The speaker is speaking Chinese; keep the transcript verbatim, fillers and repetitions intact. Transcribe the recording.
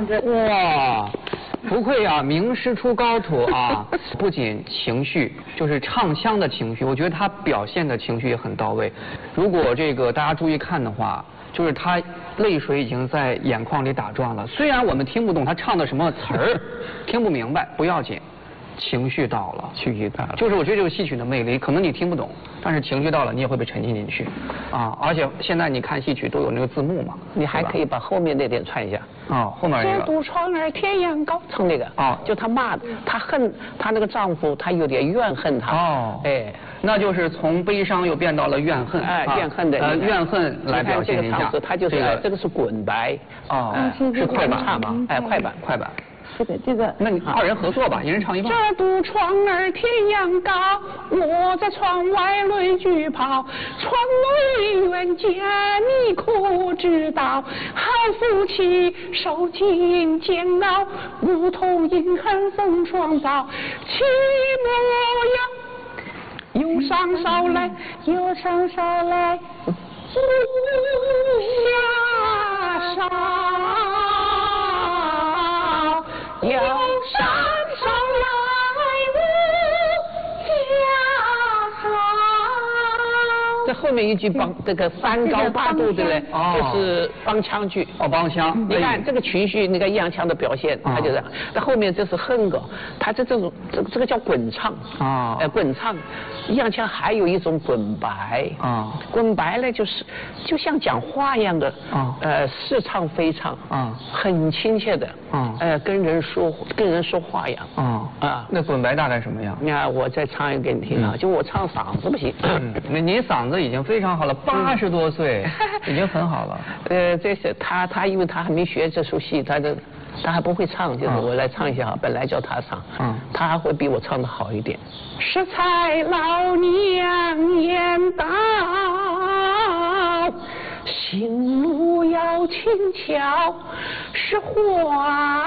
哇，不愧啊，名师出高徒啊！不仅情绪，就是唱腔的情绪，我觉得他表现的情绪也很到位。如果这个大家注意看的话，就是他泪水已经在眼眶里打转了。虽然我们听不懂他唱的什么词儿，听不明白，不要紧。情绪到了， 情绪到了， 就是我觉得这就是戏曲的魅力。可能你听不懂，但是情绪到了，你也会被沉浸进去，啊！而且现在你看戏曲都有那个字幕嘛， 你还可以把后面那点串一下。 哦，后面那个。 这堵窗儿天涯高，唱那个。哦，就她骂，她恨她那个丈夫，她有点怨恨他。 哦， 哎， 那就是从悲伤又变到了怨恨。 哎，怨恨的。 呃，怨恨来表现一下。 他就是这个是滚白。 哦，是快板吗？ 哎，快板， 快板。 这个这个， 那你二人合作吧，一人唱一半。 这堵窗儿天涯高，我在窗外泪俱抛。窗外远见你可知道？好夫妻受尽煎熬，如同阴寒风霜暴。起莫要忧伤捎来，忧伤捎来，下梢。忧伤捎来无家好。 这后面一句帮这个三高八度的嘞，就是帮腔剧。 哦，帮腔。 你看这个情绪，那个央腔的表现，他就是。那后面这是恨个，他这这种这这个叫滚唱啊，呃滚唱。央腔还有一种滚白啊，滚白呢就是就像讲话一样的啊，呃似唱非唱啊，很亲切的啊，呃跟人说跟人说话一样啊啊。那滚白大概什么样？ 你看我再唱一个给你听啊，就我唱嗓子不行， 那您嗓子已经非常好了，八十多岁已经很好了。 呃，这是他他因为他还没学这出戏，他的他还不会唱，就是我来唱一下哈，本来叫他唱，嗯，他还会比我唱的好一点。 适才老娘言道，行路要轻巧，是话。